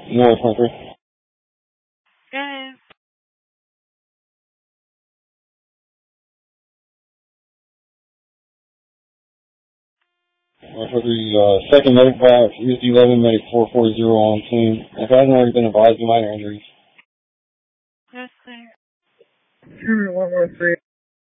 North 23. Guys. North 23, second note box, East 11, May 440 on scene. If I hasn't already been advised of minor injuries. Yes, sir. 113.